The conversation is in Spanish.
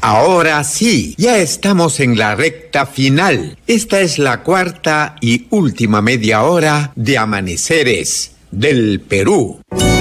Ahora sí, ya estamos en la recta final. Esta es la cuarta y última media hora de Amaneceres del Perú.